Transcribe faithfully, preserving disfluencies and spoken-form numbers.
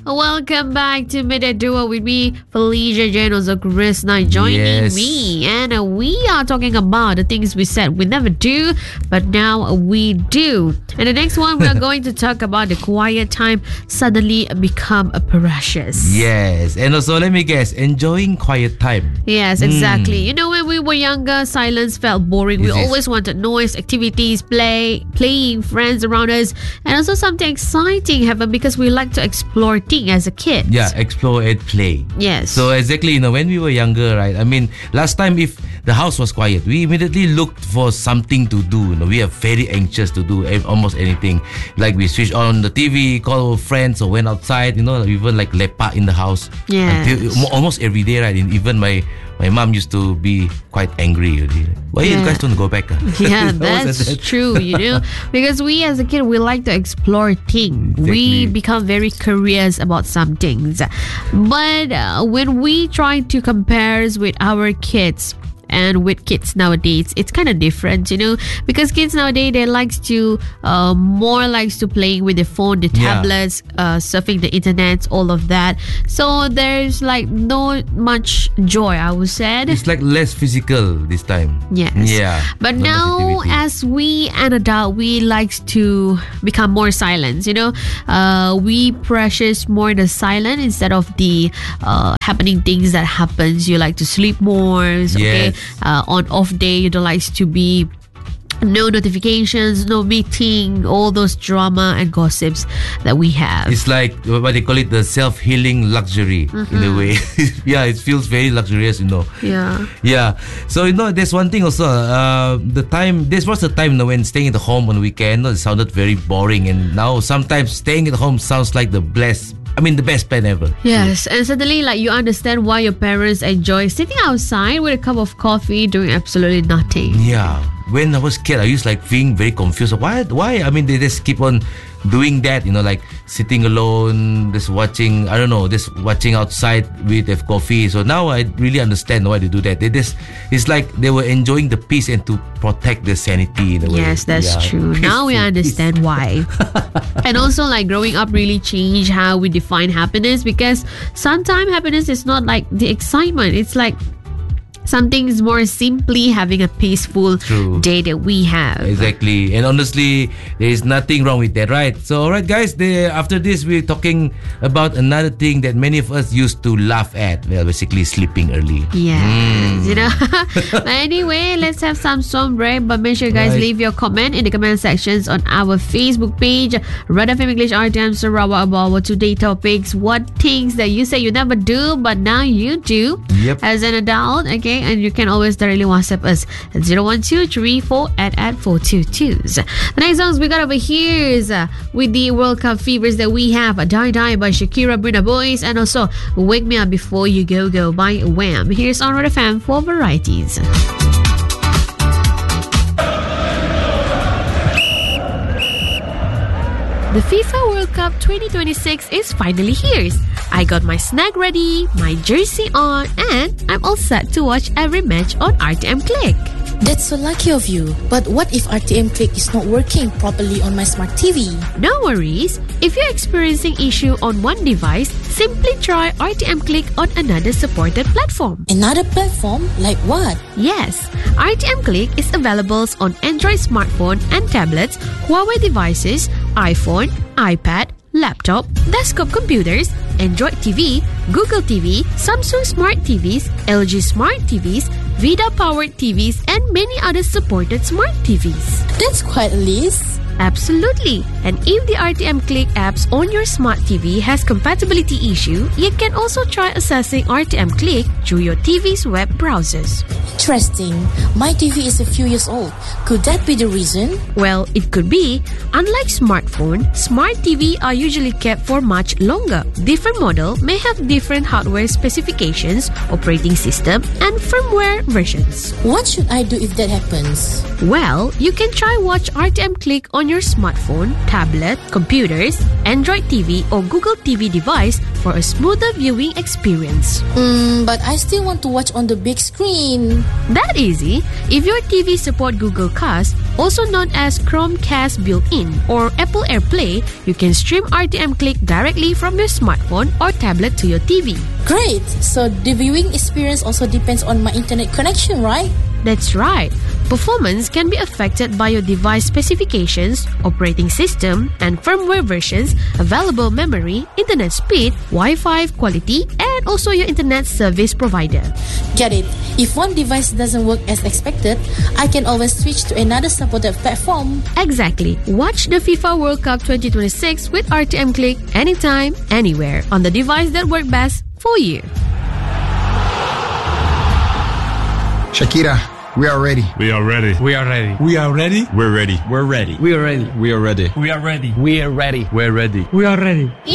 Welcome back to Midday Duo with me, Felicia Jane, also Chris Knight joining Yes. me. And uh, we are talking about the things we said we never do, but now we do. And the next one, we are going to talk about the quiet time suddenly become a precious. Yes, and also let me guess, enjoying quiet time. Yes, exactly. You know, when we were younger, silence felt boring. We Yes, yes. always wanted noise, activities, play, playing, friends around us, and also something exciting happen because we like to explore things as a kid. Yeah, explore and play. Yes. So exactly, you know, when we were younger, right? I mean, last time if the house was quiet, we immediately looked for something to do. You know, we are very anxious to do ev- almost anything. Like we switch on the T V, call our friends, or went outside. You know, even like lepak in the house. Yes. Until, almost every day, right? And even my my mom used to be quite angry. Already. Why you Yeah. guys don't go back? ah?" Yeah, I was like that's that. true, you know, because we as a kid, we like to explore things. We Exactly. become very curious about some things. But uh, when we try to compare with our kids, and with kids nowadays, it's kind of different, you know, because kids nowadays, they likes to uh, more likes to playing with the phone, the Yeah. tablets, uh, surfing the internet, all of that. So there's like no much joy, I would say. It's like less physical this time. Yes. Yeah. But Not much now, activity. as we an adult, we like to become more silent. You know, uh, we precious more the silent instead of the uh, happening things that happens. You like to sleep more. Okay. Yes. Uh, on off day, you don't like to be. No notifications, no meeting, all those drama and gossips that we have. It's like what they call it, the self-healing luxury in a way. Yeah, it feels very luxurious, you know. Yeah. Yeah. So, you know, there's one thing also. Uh, the time, this was the time, you know, when staying at home on weekend, it sounded very boring. And now sometimes staying at home sounds like the blessed, I mean, the best plan ever. Yes, and suddenly, like, you understand why your parents enjoy sitting outside with a cup of coffee doing absolutely nothing. Yeah. When I was a kid, I used like being very confused. Why? Why? I mean, they just keep on doing that. You know, like sitting alone, just watching. I don't know, just watching outside with a coffee. So now I really understand why they do that. They just, it's like they were enjoying the peace and to protect their sanity in a way. Yes, that's Yeah. true. Now we Peaceful understand why. And also, like, growing up really changed how we define happiness, because sometimes happiness is not like the excitement. It's like something is more simply having a peaceful True. day that we have. Exactly. And honestly, there is nothing wrong with that, right? So, alright, guys, the, after this, we're talking about another thing that many of us used to laugh at. Well, basically, sleeping early. Yes, you know. But anyway, let's have some song break. But make sure you guys Right. leave your comment in the comment sections on our Facebook page, Red F M English R T M Sarawak, about what today topics, what things that you say you never do, but now you do Yep. as an adult. Okay, and you can always directly WhatsApp us at zero one two three four at at four two twos. The next songs we got over here is uh, with the World Cup fevers that we have, Die Die by Shakira, Brina Boys, and also Wake Me Up Before You Go Go by Wham. Here's on Red F M for varieties. The FIFA World Cup twenty twenty-six is finally here. I got my snack ready, my jersey on, and I'm all set to watch every match on R T M Click. That's so lucky of you. But what if R T M Click is not working properly on my smart T V? No worries. If you're experiencing issue on one device, simply try R T M Click on another supported platform. Another platform? Like what? Yes, R T M Click is available on Android smartphone and tablets, Huawei devices, iPhone, iPad, laptop, desktop computers, Android T V, Google T V, Samsung Smart T Vs, L G Smart T Vs, Vida-powered T Vs, and many other supported smart T Vs. That's quite a list. Absolutely. And if the R T M Click apps on your smart T V has compatibility issue, you can also try accessing R T M Click through your T V's web browsers. Interesting. My T V is a few years old. Could that be the reason? Well, it could be. Unlike smartphone, smart T V are usually kept for much longer. Different model may have different hardware specifications, operating system, and firmware versions. What should I do if that happens? Well, you can try watch R T M Click on on your smartphone, tablet, computers, Android T V or Google T V device for a smoother viewing experience. Mm, but I still want to watch on the big screen. That easy. If your T V support Google Cast, also known as Chromecast built-in or Apple AirPlay, you can stream R T M Click directly from your smartphone or tablet to your T V. Great! So the viewing experience also depends on my internet connection, right? That's right. Performance can be affected by your device specifications, operating system, and firmware versions, available memory, internet speed, Wi-Fi quality, and also your internet service provider. Get it. If one device doesn't work as expected, I can always switch to another supported platform. Exactly. Watch the FIFA World Cup twenty twenty-six with R T M Click anytime, anywhere, on the device that works best for you. Shakira, we are ready. We are ready. We are ready. We are ready. We're ready. We're ready. We are ready. We are ready. We are ready. We are ready. We're ready. We are ready.